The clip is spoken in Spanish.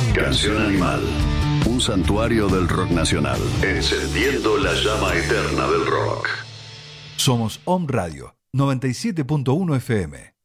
Canción Animal, un santuario del rock nacional, encendiendo la llama eterna del rock. Somos Om Radio 97.1 FM.